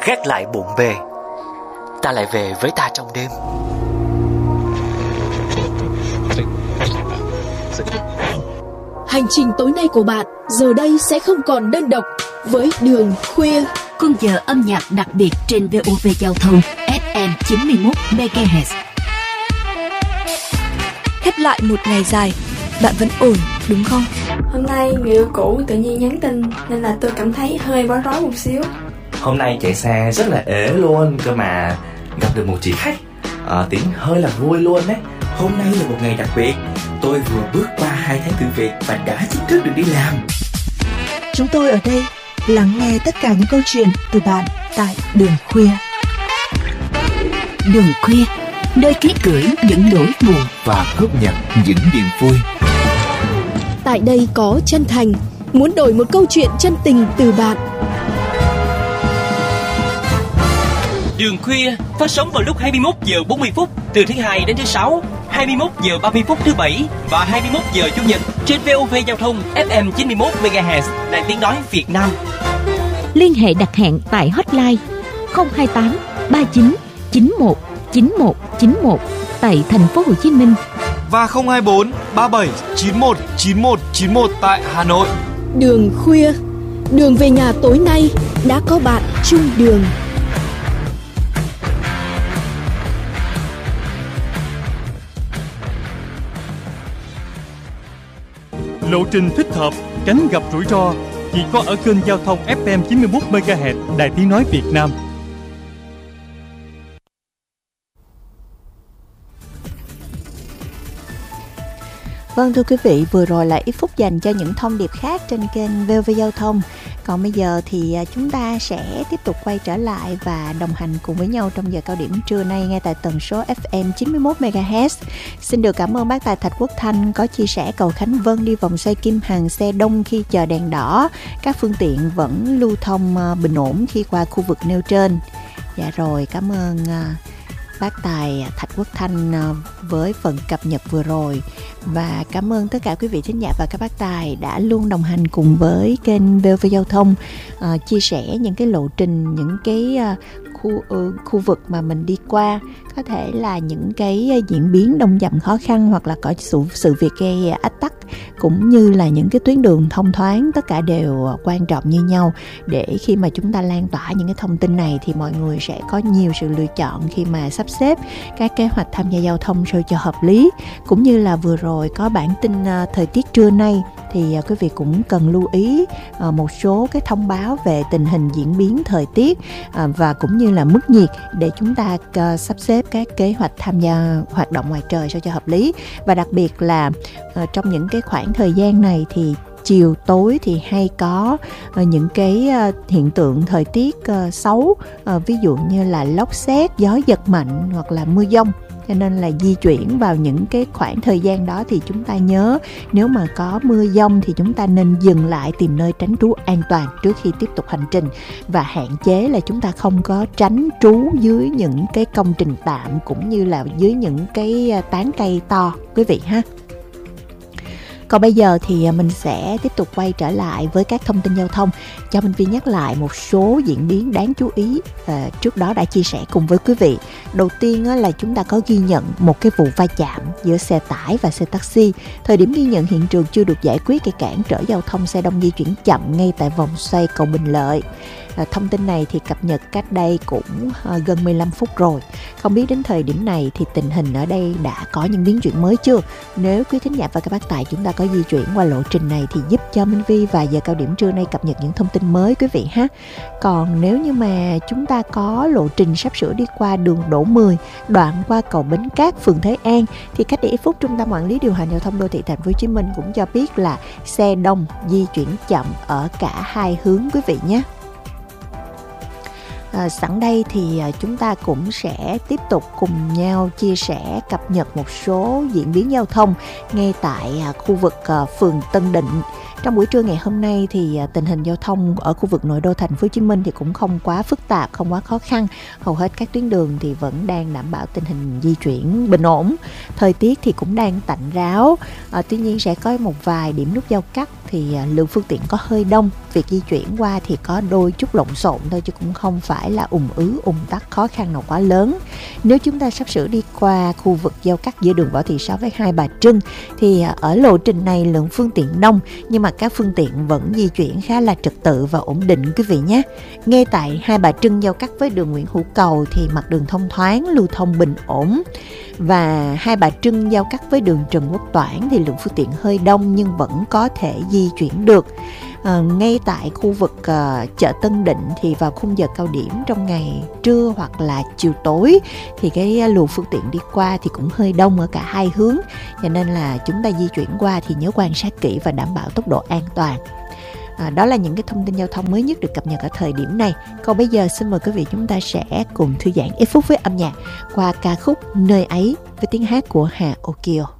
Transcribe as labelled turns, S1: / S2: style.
S1: gác lại bộn bề, ta lại về với ta trong đêm.
S2: Hành trình tối nay của bạn giờ đây sẽ không còn đơn độc với Đường Khuya.
S3: Khung giờ âm nhạc đặc biệt trên VOV Giao thông FM 91 MHz.
S4: Khép lại một ngày dài, bạn vẫn ổn đúng không?
S5: Hôm nay người yêu cũ tự nhiên nhắn tin nên là tôi cảm thấy hơi bối rối một xíu.
S6: Hôm nay chạy xe rất là ế luôn, cơ mà gặp được một chị khách tính hơi là vui luôn đấy.
S7: Hôm nay là một ngày đặc biệt, tôi vừa bước qua 2 tháng thử việc và đã chính thức được đi làm.
S8: Chúng tôi ở đây lắng nghe tất cả những câu chuyện từ bạn tại Đường Khuya.
S3: Đường Khuya, nơi ký gửi những nỗi buồn
S7: và góp nhặt những niềm vui.
S2: Tại đây có chân thành, muốn đổi một câu chuyện chân tình từ bạn.
S9: Đường Khuya phát sóng vào lúc 21 giờ 40 phút từ thứ Hai đến thứ Sáu, 21 giờ 30 phút thứ Bảy và 21 giờ Chủ nhật trên VOV Giao thông FM 91 MHz, Đài Tiếng nói Việt Nam.
S3: Liên hệ đặt hẹn tại hotline 028 39 91 91 91 tại thành phố Hồ Chí Minh
S10: và 024 37 91 91 91 tại Hà Nội.
S2: Đường Khuya, đường về nhà tối nay đã có bạn chung đường.
S11: Lộ trình thích hợp, tránh gặp rủi ro chỉ có ở kênh giao thông FM 91 MHz, Đài Tiếng nói Việt Nam.
S12: Vâng, thưa quý vị, vừa rồi là ít phút dành cho những thông điệp khác trên kênh VOV Giao thông. Còn bây giờ thì chúng ta sẽ tiếp tục quay trở lại và đồng hành cùng với nhau trong giờ cao điểm trưa nay ngay tại tần số FM 91 MHz. Xin được cảm ơn bác tài Thạch Quốc Thanh có chia sẻ cầu Khánh Vân đi vòng xoay Kim Hằng xe đông khi chờ đèn đỏ. Các phương tiện vẫn lưu thông bình ổn khi qua khu vực nêu trên. Dạ rồi, cảm ơn bác tài Thạch Quốc Thanh với phần cập nhật vừa rồi. Và cảm ơn tất cả quý vị thính giả và các bác tài đã luôn đồng hành cùng với kênh VOV Giao thông, chia sẻ những cái lộ trình, những cái khu vực mà mình đi qua, có thể là những cái diễn biến đông dặm khó khăn hoặc là có sự việc gây ách tắc, cũng như là những cái tuyến đường thông thoáng, tất cả đều quan trọng như nhau. Để khi mà chúng ta lan tỏa những cái thông tin này thì mọi người sẽ có nhiều sự lựa chọn khi mà sắp xếp các kế hoạch tham gia giao thông sao cho hợp lý. Cũng như là vừa rồi có bản tin thời tiết trưa nay thì quý vị cũng cần lưu ý một số cái thông báo về tình hình diễn biến thời tiết và cũng như là mức nhiệt để chúng ta sắp xếp các kế hoạch tham gia hoạt động ngoài trời sao cho hợp lý. Và đặc biệt là trong những cái khoảng thời gian này thì chiều tối thì hay có những cái hiện tượng thời tiết xấu, ví dụ như là lốc sét, gió giật mạnh hoặc là mưa dông. Cho nên là di chuyển vào những cái khoảng thời gian đó thì chúng ta nhớ, nếu mà có mưa dông thì chúng ta nên dừng lại tìm nơi tránh trú an toàn trước khi tiếp tục hành trình. Và hạn chế là chúng ta không có tránh trú dưới những cái công trình tạm cũng như là dưới những cái tán cây to quý vị ha. Còn bây giờ thì mình sẽ tiếp tục quay trở lại với các thông tin giao thông. Cho Minh Vi nhắc lại một số diễn biến đáng chú ý trước đó đã chia sẻ cùng với quý vị. Đầu tiên là chúng ta có ghi nhận một cái vụ va chạm giữa xe tải và xe taxi. Thời điểm ghi nhận hiện trường chưa được giải quyết, gây cản trở giao thông xe đông di chuyển chậm ngay tại vòng xoay cầu Bình Lợi. Thông tin này thì cập nhật cách đây cũng gần 15 phút rồi. Không biết đến thời điểm này thì tình hình ở đây đã có những biến chuyển mới chưa? Nếu quý thính giả và các bác tài chúng ta có di chuyển qua lộ trình này thì giúp cho Minh Vi và giờ cao điểm trưa nay cập nhật những thông tin mới quý vị ha. Còn nếu như mà chúng ta có lộ trình sắp sửa đi qua đường Đỗ 10, đoạn qua cầu Bến Cát, phường Thới An thì cách đây ít phút Trung tâm Quản lý điều hành giao thông đô thị Thành phố Hồ Chí Minh cũng cho biết là xe đông di chuyển chậm ở cả hai hướng quý vị nhé. Sẵn đây thì chúng ta cũng sẽ tiếp tục cùng nhau chia sẻ cập nhật một số diễn biến giao thông ngay tại khu vực phường Tân Định. Trong buổi trưa ngày hôm nay thì tình hình giao thông ở khu vực nội đô Thành phố Hồ Chí Minh thì cũng không quá phức tạp, không quá khó khăn. Hầu hết các tuyến đường thì vẫn đang đảm bảo tình hình di chuyển bình ổn. Thời tiết thì cũng đang tạnh ráo. Tuy nhiên sẽ có một vài điểm nút giao cắt thì lượng phương tiện có hơi đông. Việc di chuyển qua thì có đôi chút lộn xộn thôi chứ cũng không phải phải là ùn tắc khó khăn nào quá lớn. Nếu chúng ta sắp sửa đi qua khu vực giao cắt giữa đường Võ Thị Sáu với Hai Bà Trưng thì ở lộ trình này lượng phương tiện đông, nhưng mà các phương tiện vẫn di chuyển khá là trật tự và ổn định quý vị nhé. Ngay tại Hai Bà Trưng giao cắt với đường Nguyễn Hữu Cầu thì mặt đường thông thoáng, lưu thông bình ổn. Và Hai Bà Trưng giao cắt với đường Trần Quốc Toản thì lượng phương tiện hơi đông nhưng vẫn có thể di chuyển được. Ngay tại khu vực chợ Tân Định thì vào khung giờ cao điểm trong ngày trưa hoặc là chiều tối thì cái luồng phương tiện đi qua thì cũng hơi đông ở cả hai hướng, cho nên là chúng ta di chuyển qua thì nhớ quan sát kỹ và đảm bảo tốc độ an toàn. Đó là những cái thông tin giao thông mới nhất được cập nhật ở thời điểm này. Còn bây giờ xin mời quý vị chúng ta sẽ cùng thư giãn ít phút với âm nhạc qua ca khúc Nơi Ấy với tiếng hát của Hà Ô Kiều.